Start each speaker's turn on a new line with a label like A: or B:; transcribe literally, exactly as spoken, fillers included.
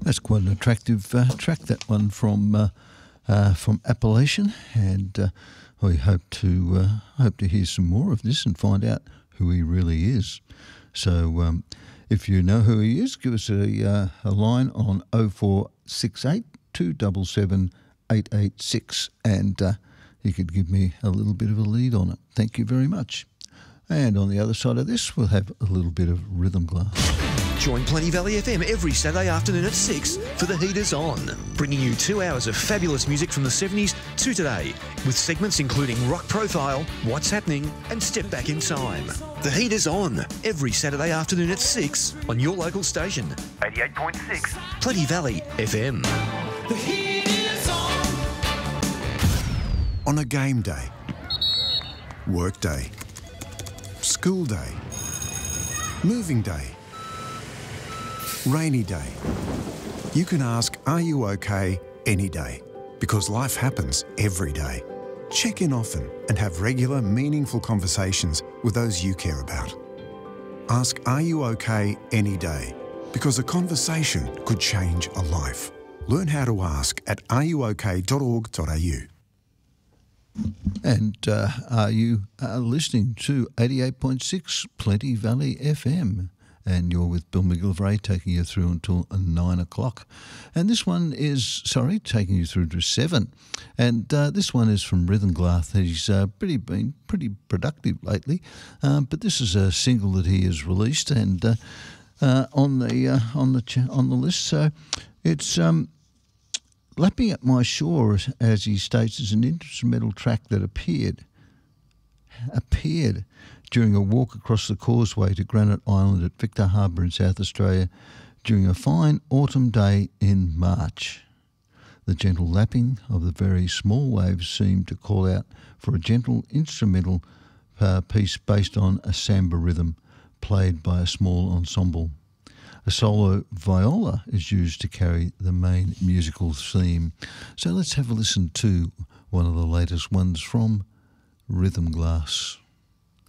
A: That's quite an attractive uh, track, that one from uh, uh, from Appalachian, and uh, we hope to uh, hope to hear some more of this and find out who he really is. So, um, if you know who he is, give us a uh, a line on oh four six eight, two seven seven, eight eight six, and uh, you could give me a little bit of a lead on it. Thank you very much. And on the other side of this, we'll have a little bit of Rhythm Glass.
B: Join Plenty Valley F M every Saturday afternoon at six for The Heat Is On, bringing you two hours of fabulous music from the seventies to today, with segments including Rock Profile, What's Happening, and Step Back in Time. The Heat Is On, every Saturday afternoon at six on your local station, eighty-eight point six Plenty Valley F M.
C: The heat is on.
D: On a game day, work day, school day, moving day, rainy day. You can ask, are you okay, any day? Because life happens every day. Check in often and have regular, meaningful conversations with those you care about. Ask, are you okay, any day? Because a conversation could change a life. Learn how to ask at are you okay dot org dot a u.
A: And uh, are you uh, listening to eighty-eight point six Plenty Valley F M? And you're with Bill McGillivray, taking you through until nine o'clock. And this one is, sorry, taking you through to seven. And uh, this one is from Rhythm Glass. He's uh, pretty been pretty productive lately. Um, but this is a single that he has released and uh, uh, on the uh, on the ch- on the list. So it's um, Lapping at My Shore, as he states, is an instrumental track that appeared appeared. during a walk across the causeway to Granite Island at Victor Harbour in South Australia during a fine autumn day in March. The gentle lapping of the very small waves seemed to call out for a gentle instrumental uh, piece based on a samba rhythm played by a small ensemble. A solo viola is used to carry the main musical theme. So let's have a listen to one of the latest ones from Rhythm Glass.